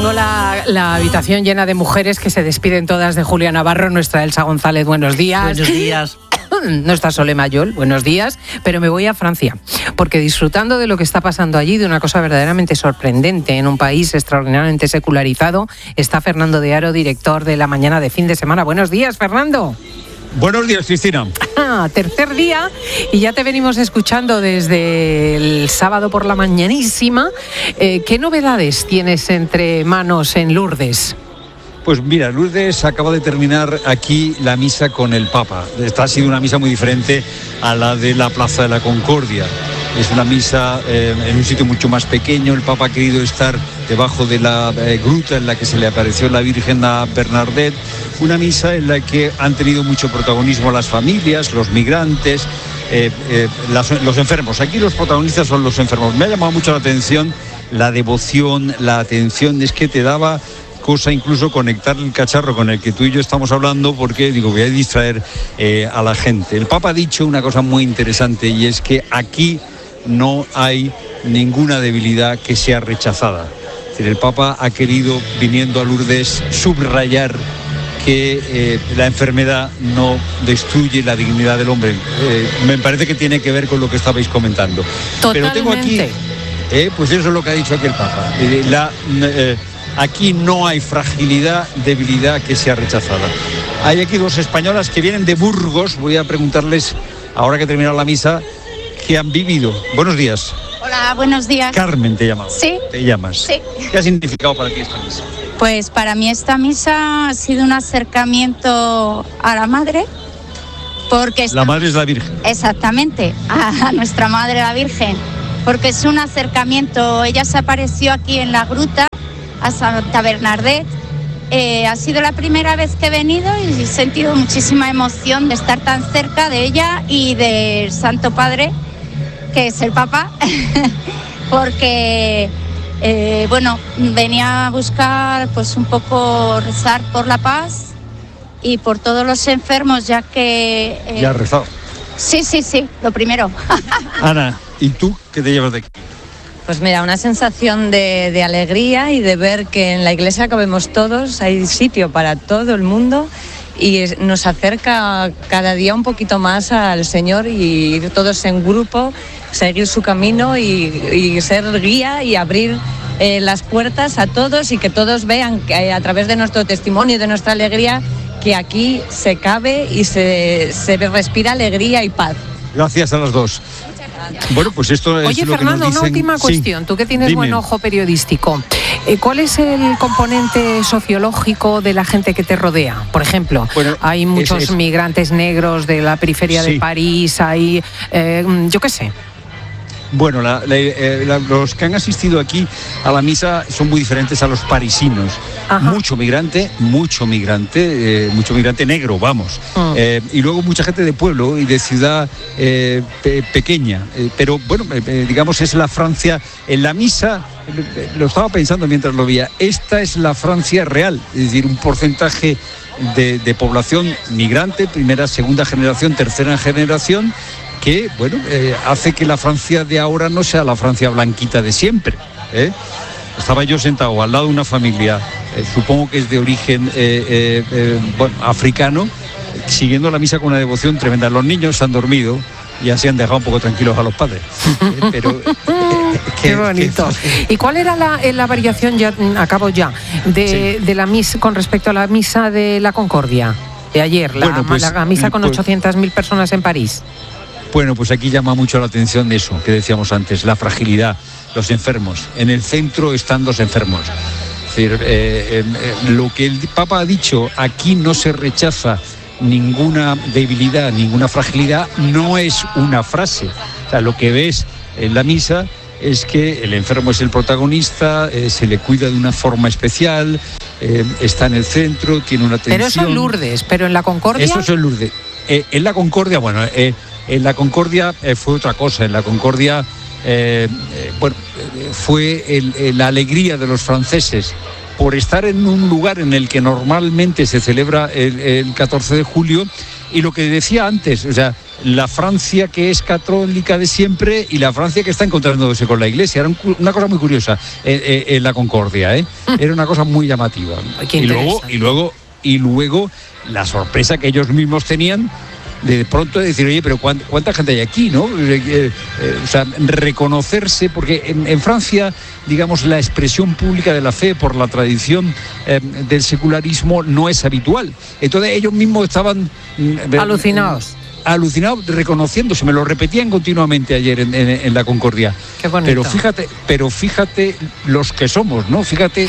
Tengo la habitación llena de mujeres que se despiden todas de Julia Navarro, nuestra Elsa González, buenos días. Buenos días. No está Sole Mayol, buenos días, pero me voy a Francia, porque disfrutando de lo que está pasando allí, de una cosa verdaderamente sorprendente en un país extraordinariamente secularizado, está Fernando de Aro, director de La Mañana de Fin de Semana. Buenos días, Fernando. Buenos días, Cristina. Tercer día y ya te venimos escuchando desde el sábado por la mañanísima. ¿Qué novedades tienes entre manos en Lourdes? Pues mira, Lourdes acaba de terminar aquí la misa con el Papa. Esta ha sido una misa muy diferente a la de la Plaza de la Concordia. Es una misa en un sitio mucho más pequeño. El Papa ha querido estar debajo de la gruta en la que se le apareció la Virgen a Bernadette. Una misa en la que han tenido mucho protagonismo las familias, los migrantes, los enfermos. Aquí los protagonistas son los enfermos. Me ha llamado mucho la atención la devoción, la atención. Es que te daba cosa incluso conectar el cacharro con el que tú y yo estamos hablando, porque digo, voy a distraer a la gente. El Papa ha dicho una cosa muy interesante, y es que aquí no hay ninguna debilidad que sea rechazada. Es decir, el Papa ha querido, viniendo a Lourdes, subrayar que la enfermedad no destruye la dignidad del hombre. Me parece que tiene que ver con lo que estabais comentando. Totalmente. Pero tengo aquí, pues eso es lo que ha dicho aquí el Papa. Aquí no hay fragilidad, debilidad que sea rechazada. Hay aquí dos españolas que vienen de Burgos. Voy a preguntarles, ahora que he terminado la misa, qué han vivido. Buenos días. Hola, buenos días. Carmen te llamaba. Sí. Te llamas. Sí. ¿Qué ha significado para ti esta misa? Pues para mí esta misa ha sido un acercamiento a la Madre, porque la Madre es la Virgen. Exactamente, a nuestra Madre la Virgen, porque es un acercamiento. Ella se apareció aquí en la gruta, a Santa Bernadette. Ha sido la primera vez que he venido y he sentido muchísima emoción de estar tan cerca de ella y del Santo Padre, que es el Papa, porque venía a buscar pues un poco rezar por la paz y por todos los enfermos, ya que... ¿Ya has rezado? Sí, lo primero. Ana, ¿y tú qué te llevas de aquí? Pues mira, una sensación de alegría y de ver que en la iglesia cabemos todos, hay sitio para todo el mundo y nos acerca cada día un poquito más al Señor, y ir todos en grupo, seguir su camino y ser guía y abrir las puertas a todos, y que todos vean que a través de nuestro testimonio y de nuestra alegría que aquí se cabe y se respira alegría y paz. Gracias a las dos. Bueno, pues esto es. Oye, lo Fernando, que nos dicen. una última cuestión. Tú que tienes buen ojo periodístico, ¿cuál es el componente sociológico de la gente que te rodea? Por ejemplo, hay muchos migrantes negros de la periferia de París, hay, yo qué sé. Bueno, los que han asistido aquí a la misa son muy diferentes a los parisinos. Ajá. Mucho migrante negro, vamos. Y luego mucha gente de pueblo y de ciudad pequeña. Pero bueno, digamos, es la Francia. En la misa, lo estaba pensando mientras lo veía, esta es la Francia real. Es decir, un porcentaje de población migrante, primera, segunda generación, tercera generación, que hace que la Francia de ahora no sea la Francia blanquita de siempre. Estaba yo sentado al lado de una familia, supongo que es de origen africano, siguiendo la misa con una devoción tremenda. Los niños se han dormido y así han dejado un poco tranquilos a los padres. Qué bonito. ¿Y cuál era la variación, ya acabo ya, de la misa con respecto a la misa de la Concordia de ayer, la misa con 800.000 personas en París? Bueno, pues aquí llama mucho la atención de eso que decíamos antes, la fragilidad, los enfermos. En el centro están los enfermos. Es decir, lo que el Papa ha dicho, aquí no se rechaza ninguna debilidad, ninguna fragilidad, no es una frase. O sea, lo que ves en la misa es que el enfermo es el protagonista, se le cuida de una forma especial, está en el centro, tiene una atención. Pero eso es Lourdes, pero en la Concordia... Eso es Lourdes. En la Concordia, en la Concordia fue otra cosa. En la Concordia fue la alegría de los franceses por estar en un lugar en el que normalmente se celebra el 14 de julio. Y lo que decía antes, o sea, la Francia que es católica de siempre y la Francia que está encontrándose con la Iglesia. Era una cosa muy curiosa en la Concordia, ¿eh? Era una cosa muy llamativa. Y luego la sorpresa que ellos mismos tenían de pronto decir, oye, pero ¿cuánta gente hay aquí, no? O sea, reconocerse, porque en Francia, digamos, la expresión pública de la fe por la tradición del secularismo no es habitual. Entonces ellos mismos estaban alucinados, reconociéndose, me lo repetían continuamente ayer en la Concordia. Qué bonito. Pero fíjate los que somos, ¿no? Fíjate,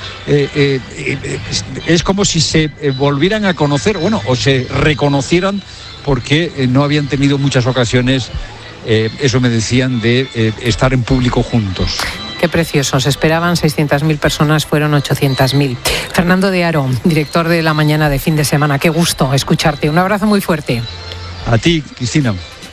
es como si se volvieran a conocer, bueno, o se reconocieran, porque no habían tenido muchas ocasiones, eso me decían, de estar en público juntos. Qué precioso. Se esperaban 600.000 personas, fueron 800.000. Fernando de Aro, director de La Mañana de Fin de Semana. Qué gusto escucharte. Un abrazo muy fuerte. A ti, Cristina.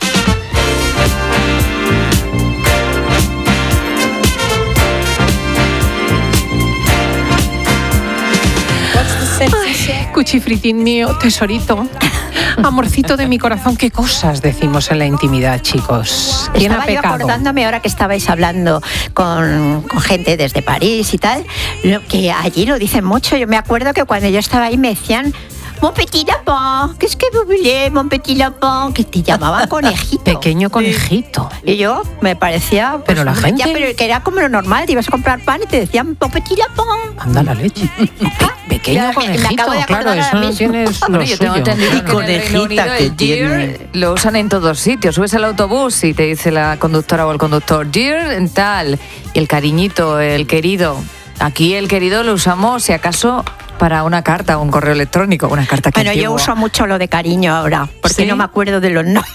Ay, cuchifritín mío, tesorito, amorcito de mi corazón, qué cosas decimos en la intimidad, chicos. ¿Quién ha pecado? Estaba yo acordándome ahora que estabais hablando con gente desde París y tal, lo que allí lo dicen mucho. Yo me acuerdo que cuando yo estaba ahí me decían Mon petit lapin, qu'est-ce que vous voulez, mon petit lapin, que te llamaban conejito. Pequeño conejito. Y yo me parecía... Pues, pero la gente... pero que era como lo normal, te ibas a comprar pan y te decían mon petit lapin. Anda la leche. Pequeño conejito, claro, eso no tienes lo yo tengo suyo. entendido que en el Reino Unido el dear lo usan en todos sitios. Subes al autobús y te dice la conductora o el conductor, dear, tal, y el cariñito, el querido. Aquí el querido lo usamos, si acaso, para una carta o un correo electrónico, una carta que Bueno, yo uso mucho lo de cariño ahora, porque ¿Sí? no me acuerdo de los nombres.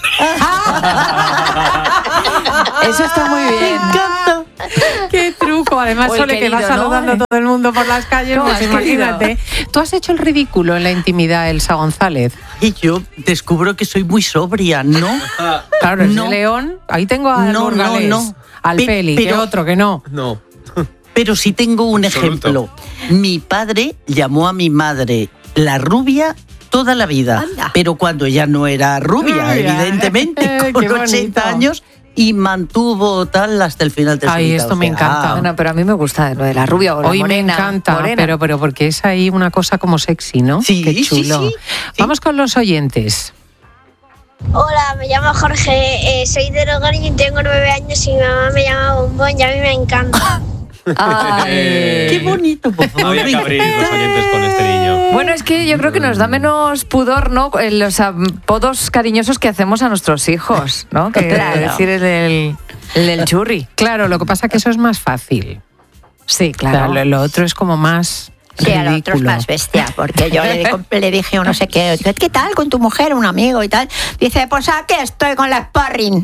Eso está muy bien. Qué truco. Además, O el Sole, que va querido, saludando a ¿no? todo el mundo por las calles, ¿Cómo pues has imagínate. ¿Tú has hecho el ridículo en la intimidad, Elsa González? Y yo descubro que soy muy sobria, ¿no? Claro, es No. de León. Ahí tengo al Burgalés, no. al Peli, que otro que no. No. Pero sí tengo un ejemplo. Mi padre llamó a mi madre la rubia toda la vida. Anda. Pero cuando ella no era rubia, evidentemente, con Qué bonito. 80 años, y mantuvo tal hasta el final de su Ay, vida. esto me encanta. Bueno, pero a mí me gusta lo de la rubia o la Hoy morena. me encanta, morena. pero porque es ahí una cosa como sexy, ¿no? Sí, Qué chulo. sí. Vamos con los oyentes. Hola, me llamo Jorge, soy de Logroño y tengo 9 años y mi mamá me llama Bombón y a mí me encanta. Ay. Qué bonito, por favor. Había que abrir los oyentes con este niño. Bueno, es que yo creo que nos da menos pudor, ¿no? Los apodos cariñosos que hacemos a nuestros hijos, ¿no? Que Claro. decir el del churri. Claro, lo que pasa es que eso es más fácil. Sí, claro. Lo otro es como más Sí, al otro es ridículo. más bestia, porque yo le dije a no sé qué, ¿qué tal con tu mujer, un amigo y tal? Dice, pues aquí estoy con la sparring.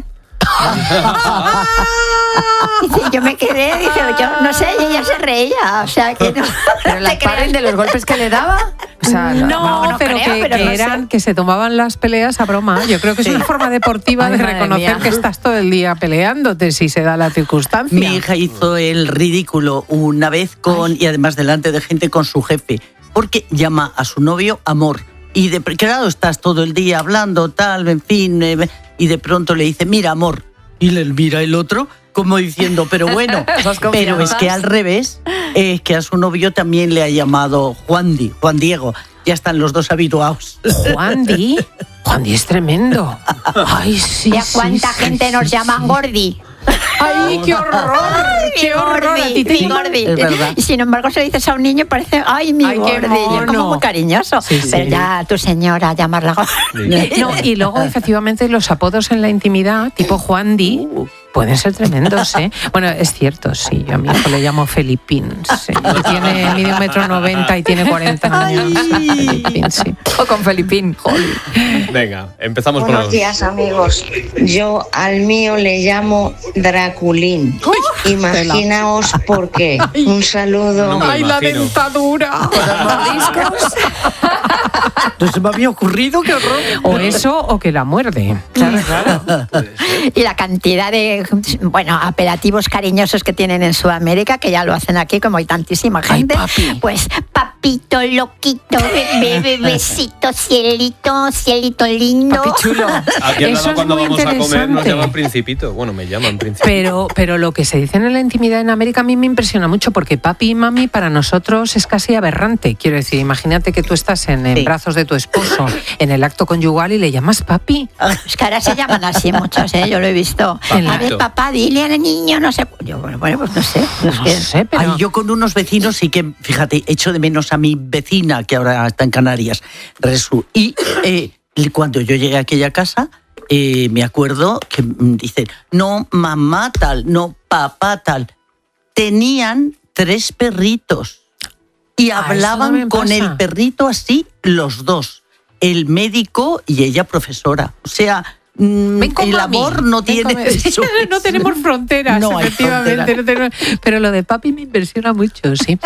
Dice, yo me quedé, dice, yo no sé, y ella se reía, o sea que no. Pero la te creas. sparring de los golpes que le daba. O sea, No, no pero creo, que, pero que no sé. eran que se tomaban las peleas a broma. Yo creo que es una forma deportiva Ay, de madre reconocer mía. que estás todo el día peleándote si se da la circunstancia. Mi hija hizo el ridículo una vez y además delante de gente con su jefe, porque llama a su novio amor. Y claro, estás todo el día hablando, tal, en fin, y de pronto le dice, mira, amor. Y le mira el otro como diciendo, pero bueno, pero es que al revés, es que a su novio también le ha llamado Juan Diego. Ya están los dos habituados. Juan Di es tremendo. Ay, sí. ¿Y a sí, cuánta sí, gente sí, nos sí. llaman Gordi? ¡Ay, qué horror! ¡Qué horror! ¿A ti te mi llaman? Gordi. Es verdad. Y sin embargo, se lo dices a un niño, parece, ay, mi Ay, qué Gordi. Y es mono. como muy cariñoso. Sí, sí. Pero ya tu señora, llamarla Gordi. No, y luego, efectivamente, los apodos en la intimidad, tipo Juan Di, pueden ser tremendos, ¿eh? Bueno, es cierto, sí. Yo a mi hijo le llamo Felipín. Sí. Mide 1,90 m y tiene 40 años. Felipín, sí. O con Felipín. Venga, empezamos con Buenos los... días, amigos. Yo al mío le llamo Draculín. Imaginaos por qué. Un saludo. No me lo ¡Ay, la imagino. dentadura! No se me había ocurrido, qué horror. O eso, o que la muerde. Claro. Y la cantidad de, bueno, apelativos cariñosos que tienen en Sudamérica, que ya lo hacen aquí, como hay tantísima gente. papi. Pues papi papito loquito, bebecito, cielito lindo. Papi chulo. Aquí al Eso lado es cuando muy vamos a comer nos interesante. llaman Principito. Bueno, me llaman Principito. Pero lo que se dice en la intimidad en América a mí me impresiona mucho porque papi y mami para nosotros es casi aberrante. Quiero decir, imagínate que tú estás en brazos de tu esposo en el acto conyugal y le llamas papi. Es que ahora se llaman así muchos, yo lo he visto. Papito. A ver, papá, dile al niño, no sé. Yo, bueno, pues no sé. No sé, pero... Ay, yo con unos vecinos sí que, fíjate, echo de menos a mi vecina que ahora está en Canarias, Resu. Y cuando yo llegué a aquella casa, me acuerdo que dicen, no mamá tal, no papá tal. Tenían 3 perritos y eso hablaban también con pasa. el perrito así los dos, el médico y ella profesora. O sea, Ven con el mami. amor no Ven tiene con- eso. No tenemos fronteras, No hay efectivamente. fronteras. Pero lo de papi me impresiona mucho, sí.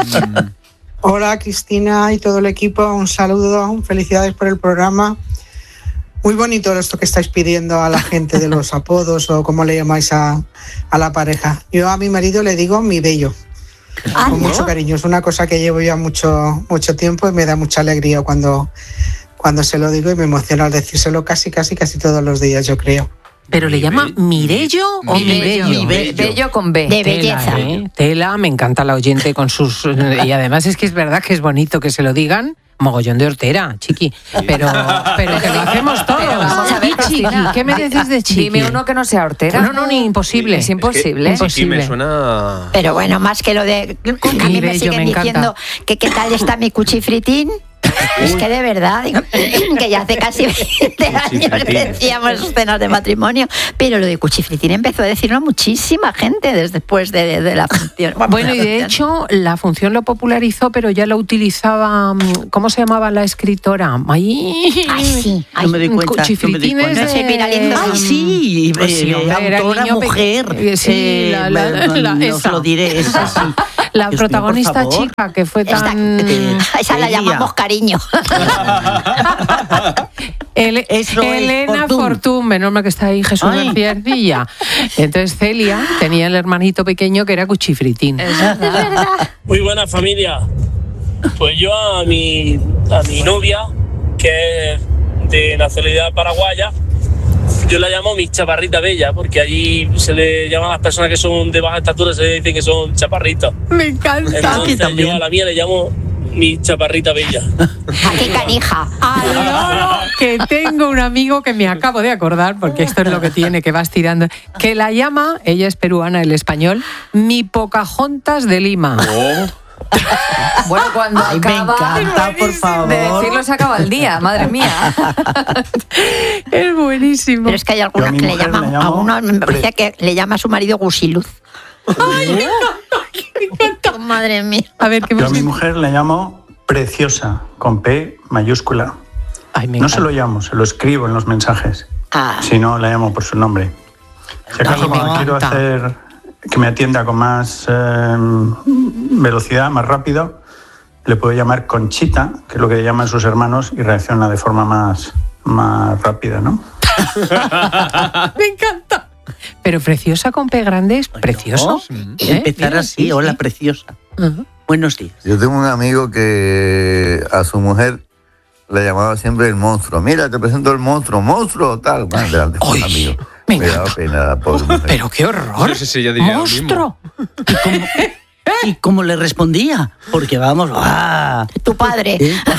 Hola Cristina y todo el equipo, un saludo, felicidades por el programa. Muy bonito esto que estáis pidiendo a la gente de los apodos o como le llamáis a la pareja. Yo a mi marido le digo mi bello, con mucho cariño. Es una cosa que llevo ya mucho tiempo y me da mucha alegría cuando se lo digo y me emociona al decírselo casi todos los días, yo creo. ¿Pero le llama Mirello o mi bello? Bello con B. De belleza. Tela, me encanta la oyente con sus... Y además es que es verdad que es bonito que se lo digan. Mogollón de hortera, chiqui. Pero que lo hacemos todos. Pero vamos a ver, Y chiqui, Cristina, ¿qué me decís de chiqui? Dime uno que no sea hortera. No, ni imposible. Es imposible. Sí, me suena... Pero bueno, más que lo de... A mí me bello, siguen me encanta. diciendo que qué tal está mi cuchifritín. Es que de verdad, digo, que ya hace casi 20 años que decíamos cenas de matrimonio, pero lo de cuchifritín empezó a decirlo muchísima gente después de la función. Bueno, y de hecho, la función lo popularizó, pero ya lo utilizaba... ¿Cómo se llamaba la escritora? Ay, sí. No me doy cuenta. Cuchifritines No sé, viraliendo. Ay, sí, Pues sí, hombre, era el autora niño mujer. sí, no os esa. lo diré, esa sí. La Dios mío, protagonista por favor. chica que fue Esta- tan... esa la Celia. llamamos cariño. Eso es Elena Fortún. Fortún, menos mal que está ahí Jesús Ay. García Ercilla. Entonces Celia tenía el hermanito pequeño que era Cuchifritín. Muy buena familia. Pues yo a mi novia, que es de nacionalidad paraguaya, yo la llamo mi chaparrita bella, porque allí se le llama a las personas que son de baja estatura, se le dicen que son chaparritos. Me encanta. Entonces también. yo a la mía le llamo mi chaparrita bella. Aquí canija. Adoro que tengo un amigo que me acabo de acordar, porque esto es lo que tiene, que vas tirando, que la llama, ella es peruana, el español, mi Pocahontas de Lima. Bueno, cuando Ay, me acaba encanta, por favor. de decirlo se acaba el día, madre mía. Es buenísimo. Pero es que hay Yo algunas a mi que le mujer llaman, le llamo a uno me parecía que le llama a su marido Gusiluz. Madre mía. A ver, ¿qué Yo a más? mi mujer le llamo Preciosa, con P mayúscula. Ay, me No se encanta. lo llamo, se lo escribo en los mensajes. Ah. Si no, la llamo por su nombre. Si acaso Ay, me cuando quiero encanta. hacer que me atienda con más velocidad, más rápido, le puedo llamar Conchita, que es lo que llaman sus hermanos, y reacciona de forma más rápida, ¿no? Me encanta. Pero preciosa con P grande es precioso. Empezar Mira, así, sí, hola sí. preciosa. Ajá. Buenos días. Yo tengo un amigo que a su mujer le llamaba siempre el monstruo. Mira, te presento el monstruo, monstruo, tal. Bueno, delante de un amigo. me Me daba pena la pobre mujer. Pero qué horror. Sí, yo diría lo mismo. ¡Monstruo! ¿Y cómo le respondía? Porque vamos, ¡ah! Tu padre.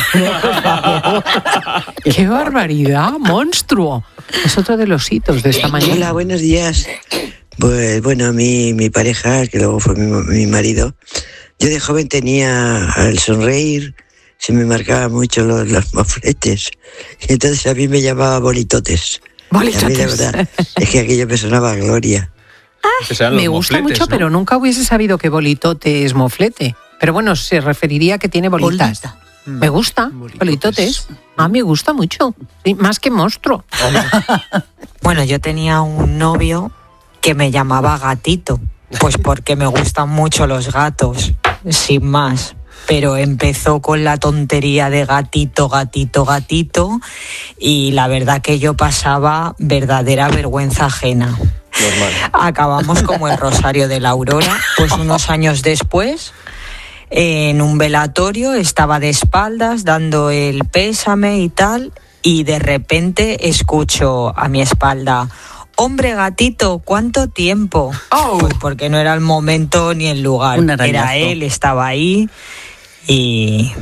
¡Qué barbaridad! ¡Monstruo! Es otro de los hitos de esta mañana. Hola, buenos días. Pues bueno, mi pareja, que luego fue mi marido, yo de joven tenía al sonreír, se me marcaban mucho los mofletes. Y entonces a mí me llamaba bolitotes. Bolitotes. A mí de verdad, es que aquello me sonaba a gloria. Que sean los Me gusta mofletes, mucho, ¿no? pero nunca hubiese sabido que bolitote es moflete. Pero bueno, se referiría a que tiene bolitas. Bolita. Me gusta, bolitotes. A mí me gusta mucho. Sí, más que monstruo. Bueno, yo tenía un novio que me llamaba gatito, pues porque me gustan mucho los gatos, sin más. Pero empezó con la tontería de gatito, gatito, gatito, y la verdad que yo pasaba verdadera vergüenza ajena. Normal. Acabamos como el Rosario de la Aurora, pues unos años después en un velatorio, estaba de espaldas dando el pésame y tal, y de repente escucho a mi espalda: hombre gatito, ¿cuánto tiempo? Pues porque no era el momento ni el lugar. Era él, estaba ahí y...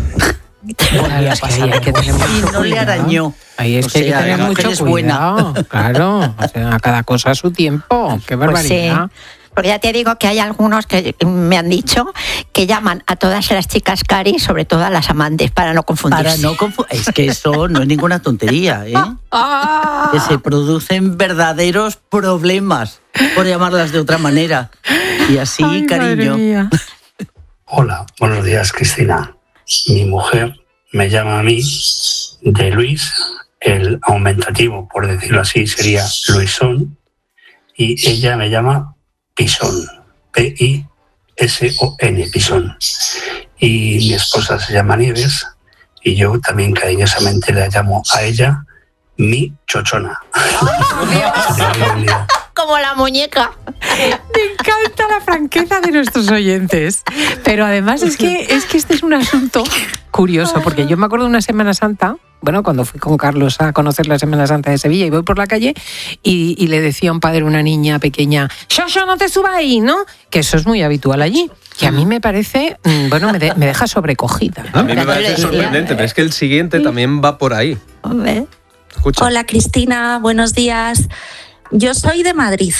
Y no le arañó. Ahí es que hay que tener mucho cuidado. Claro, o sea, a cada cosa a su tiempo. Qué barbaridad. Pues sí. Porque ya te digo que hay algunos que me han dicho que llaman a todas las chicas Cari, sobre todo a las amantes, para no confundirse. Es que eso no es ninguna tontería, ¿eh? Que se producen verdaderos problemas, por llamarlas de otra manera. Y así, ay, cariño. Hola, buenos días, Cristina. Mi mujer me llama a mí de Luis, el aumentativo, por decirlo así, sería Luisón, y ella me llama Pisón, P-I-S-O-N, Pisón. Y mi esposa se llama Nieves y yo también cariñosamente la llamo a ella mi chochona. Como la muñeca. Me encanta la franqueza de nuestros oyentes. Pero además es que este es un asunto curioso, porque yo me acuerdo de una Semana Santa, bueno, cuando fui con Carlos a conocer la Semana Santa de Sevilla, y voy por la calle y le decía a un padre a una niña pequeña: Shosho, no te subas ahí, ¿no? Que eso es muy habitual allí. Que a mí me parece, bueno, me deja sobrecogida. A mí me parece sorprendente, pero es que el siguiente también va por ahí. Escucha. Hola, Cristina, buenos días. Yo soy de Madrid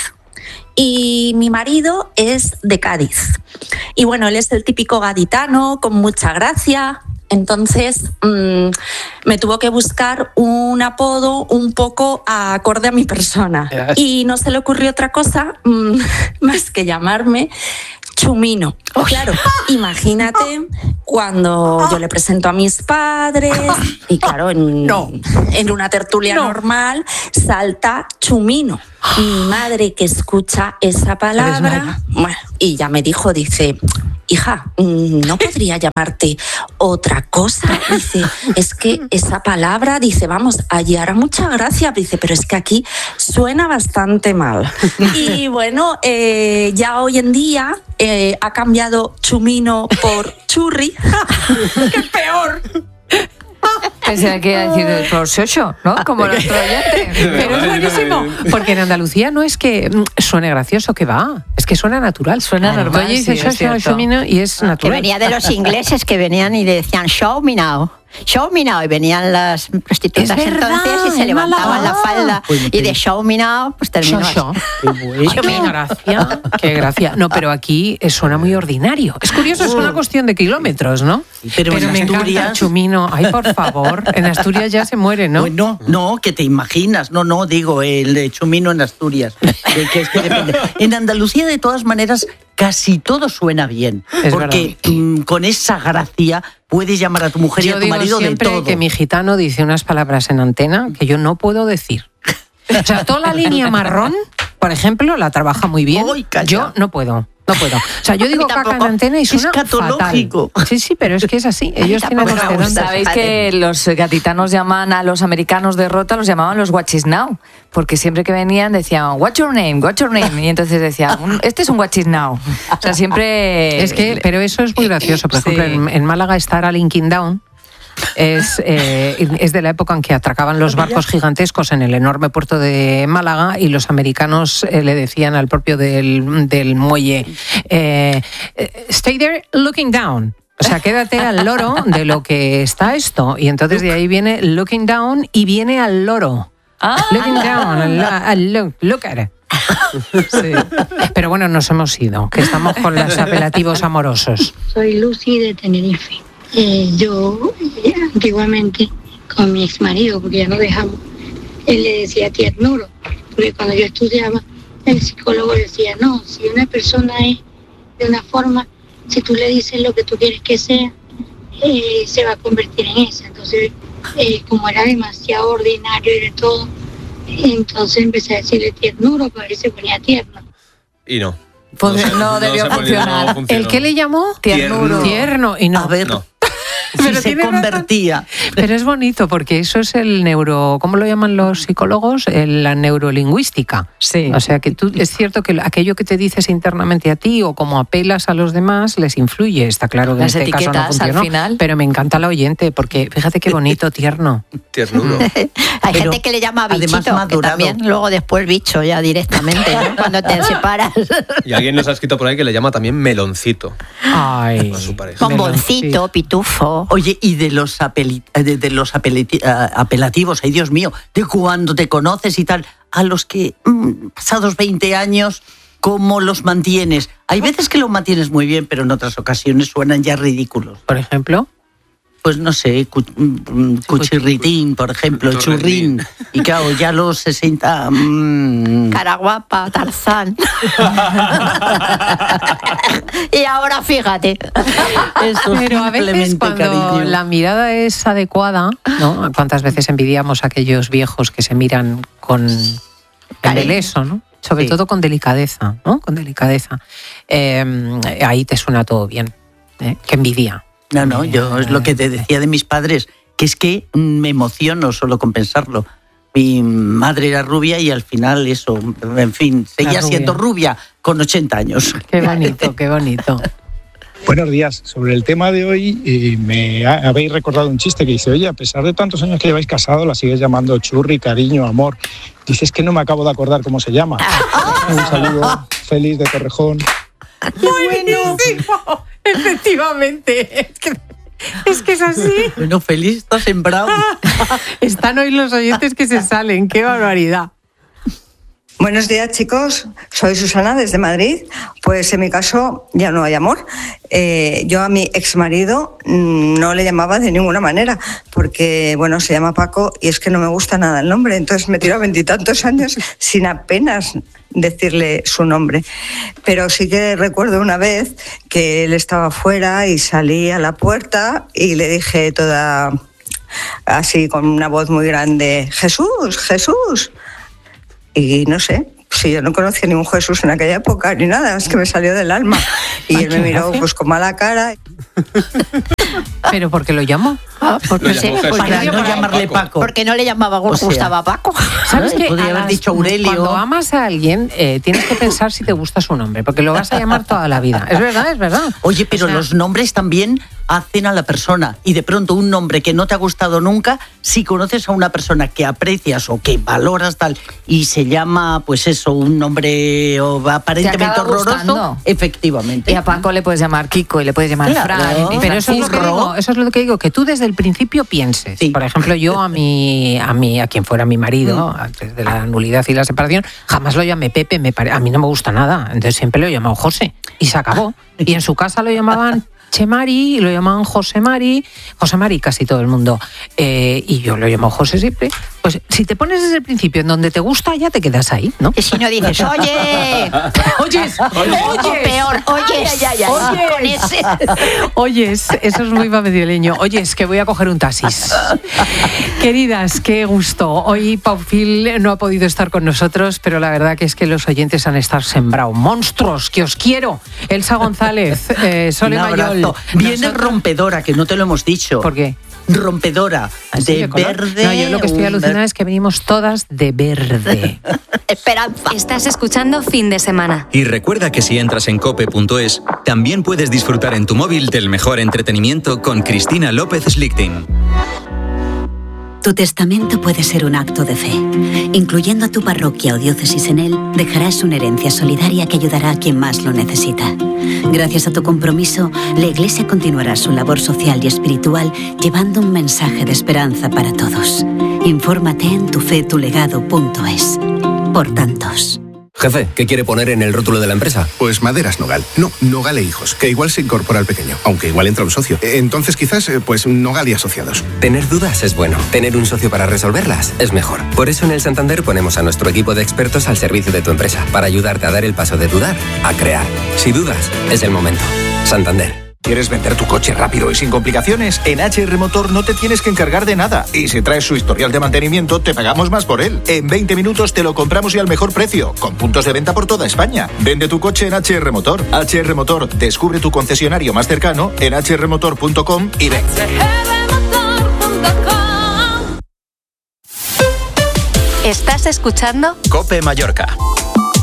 y mi marido es de Cádiz. Y bueno, él es el típico gaditano con mucha gracia. Entonces me tuvo que buscar un apodo un poco acorde a mi persona. Y no se le ocurrió otra cosa más que llamarme Chumino. Claro, imagínate cuando yo le presento a mis padres y claro, en una tertulia normal salta Chumino. Mi madre, que escucha esa palabra, bueno, y ya me dijo, dice: hija, ¿no podría llamarte otra cosa? Dice, es que esa palabra, dice, vamos, allí hará mucha gracia, dice, pero es que aquí suena bastante mal. Y bueno, ya hoy en día ha cambiado Chumino por Churri. ¡Qué peor! Pensé que iba a decir por Xoxo, ¿no? Como nuestro oyente. Pero es buenísimo, porque en Andalucía no es que suene gracioso, que va, es que suena natural. Suena normal. Oye, dice Xoxo, Xomino, y es natural. Que venía de los ingleses que venían y le decían show me now. Show me now, y venían las prostitutas entonces y se levantaban la falda y de show me now pues terminó show. Qué gracia, qué gracia. No, pero aquí suena muy ordinario. Es curioso, es una cuestión de kilómetros, ¿no? Pero en me Asturias, encanta Chumino. Ay, por favor, en Asturias ya se muere, ¿no? No, que te imaginas. No, digo, el de Chumino en Asturias. Que es que depende. En Andalucía, de todas maneras, casi todo suena bien. Es porque con esa gracia puedes llamar a tu mujer y a tu marido de todo. Yo digo siempre que mi gitano dice unas palabras en antena que yo no puedo decir. O sea, toda la línea marrón, por ejemplo, la trabaja muy bien. Yo no puedo. O sea, yo digo caca en antena y suena fatal. Sí, pero es que es así. Ellos tienen los dedos. Sabéis que los gaditanos llaman a los americanos de Rota, los llamaban los Watchis Now, porque siempre que venían decían what's your name, y entonces decían este es un Watchis Now. O sea, siempre es que, pero eso es muy gracioso. Por ejemplo, en Málaga está Ara Linking Down. Es de la época en que atracaban los barcos gigantescos en el enorme puerto de Málaga y los americanos le decían al propio del muelle stay there looking down. O sea, quédate al loro de lo que está esto. Y entonces de ahí viene looking down y viene al loro. Looking down, look at it. Sí. Pero bueno, nos hemos ido, que estamos con los apelativos amorosos. Soy Lucy de Tenerife. Yo antiguamente con mi ex marido, porque ya no dejamos, él le decía tiernuro, porque cuando yo estudiaba el psicólogo decía no, si una persona es de una forma, si tú le dices lo que tú quieres que sea, se va a convertir en esa. Entonces como era demasiado ordinario y de todo, entonces empecé a decirle tiernuro para ver si se ponía tierno. Y no. Pues no debió funcionar. ¿El qué le llamó? Tiernuro. Tierno. Y no. A ver. No. Pero se convertía. Pero es bonito porque eso es el ¿cómo lo llaman los psicólogos? La neurolingüística. Sí. O sea que es cierto que aquello que te dices internamente a ti o como apelas a los demás les influye. Está claro que las en este caso no funcionó, al final. pero me encanta la oyente porque fíjate qué bonito, tierno. Tiernudo. Hay gente que le llama bichito, que también luego después bicho ya directamente, ¿no? Cuando te separas. Y alguien nos ha escrito por ahí que le llama también meloncito. Ay. A su pareja. Bomboncito, pitufo. Oye, y de los apelativos, ay Dios mío, de cuando te conoces y tal, a los que pasados 20 años, ¿cómo los mantienes? Hay veces que los mantienes muy bien, pero en otras ocasiones suenan ya ridículos. Por ejemplo, pues no sé, cuchirritín, por ejemplo, churrín. Y claro, ya los 60... Caraguapa, Tarzán. Y ahora fíjate. pero a veces cuando cariño. la mirada es adecuada, ¿no? ¿Cuántas veces envidiamos a aquellos viejos que se miran con embeleso, ¿no? Sobre todo con delicadeza, ¿no? Con delicadeza. Ahí te suena todo bien. Qué envidia. No, yo es lo que te decía de mis padres, que es que me emociono solo con pensarlo. Mi madre era rubia y al final eso, en fin, seguía siendo rubia con 80 años. Qué bonito, qué bonito. Buenos días. Sobre el tema de hoy, me habéis recordado un chiste que dice, oye, a pesar de tantos años que lleváis casado, la sigues llamando churri, cariño, amor. Dices que no me acabo de acordar cómo se llama. Un saludo, Félix de Torrejón. Buenísimo, efectivamente. Es que es así. Bueno, Félix, está sembrado. Están hoy los oyentes que se salen, qué barbaridad. Buenos días, chicos. Soy Susana desde Madrid. Pues en mi caso ya no hay amor. Yo a mi exmarido no le llamaba de ninguna manera, porque bueno, se llama Paco y es que no me gusta nada el nombre. Entonces me tiró 20 y tantos años sin apenas decirle su nombre. Pero sí que recuerdo una vez que él estaba fuera y salí a la puerta y le dije toda así con una voz muy grande, Jesús, Jesús. Y no sé, si yo no conocía ningún Jesús en aquella época ni nada, es que me salió del alma. Y él me miró pues con mala cara. ¿Pero por qué lo llamó? Porque para no llamarle Paco. Porque no le llamaba Gustavo a Paco. ¿Sabes qué? Podría haber dicho Aurelio. Cuando amas a alguien, tienes que pensar si te gusta su nombre, porque lo vas a llamar toda la vida. Es verdad, es verdad. Oye, pero los nombres también hacen a la persona. Y de pronto un nombre que no te ha gustado nunca, si conoces a una persona que aprecias o que valoras tal, y se llama, pues eso, un nombre aparentemente horroroso, efectivamente. Y a Paco le puedes llamar Kiko y le puedes llamar Fran. Pero eso es lo que digo, que tú desde el principio pienses. Sí. Por ejemplo, yo a quien fuera mi marido, antes de la nulidad y la separación, jamás lo llamé Pepe, a mí no me gusta nada. Entonces siempre lo he llamado José. Y se acabó. Y en su casa lo llamaban Chemari, y lo llamaban José Mari casi todo el mundo. Y yo lo llamo José siempre. Pues si te pones desde el principio en donde te gusta, ya te quedas ahí, ¿no? Y si no dices, oye, o peor, oyes, eso es muy babedioleño. Oyes, que voy a coger un taxis. Queridas, qué gusto. Hoy Paufil no ha podido estar con nosotros, pero la verdad que es que los oyentes han estado sembrados. ¡Monstruos, que os quiero! Elsa González, Sole Mayol. Viene rompedora, que no te lo hemos dicho. ¿Por qué? Rompedora, de verde. No, yo lo que estoy alucinada es que venimos todas de verde. Esperanza. Estás escuchando Fin de Semana. Y recuerda que si entras en cope.es, también puedes disfrutar en tu móvil del mejor entretenimiento con Cristina López Slichting. Tu testamento puede ser un acto de fe. Incluyendo a tu parroquia o diócesis en él, dejarás una herencia solidaria que ayudará a quien más lo necesita. Gracias a tu compromiso, la Iglesia continuará su labor social y espiritual llevando un mensaje de esperanza para todos. Infórmate en tufetulegado.es. Por tantos. Jefe, ¿qué quiere poner en el rótulo de la empresa? Pues Maderas Nogal. No, Nogal e Hijos, que igual se incorpora al pequeño, aunque igual entra un socio. Entonces quizás, pues Nogal y Asociados. Tener dudas es bueno. Tener un socio para resolverlas es mejor. Por eso en el Santander ponemos a nuestro equipo de expertos al servicio de tu empresa, para ayudarte a dar el paso de dudar a crear. Si dudas, es el momento. Santander. ¿Quieres vender tu coche rápido y sin complicaciones? En HR Motor no te tienes que encargar de nada. Y si traes su historial de mantenimiento, te pagamos más por él. En 20 minutos te lo compramos y al mejor precio, con puntos de venta por toda España. Vende tu coche en HR Motor. HR Motor, descubre tu concesionario más cercano en hrmotor.com y ven. Estás escuchando COPE Mallorca.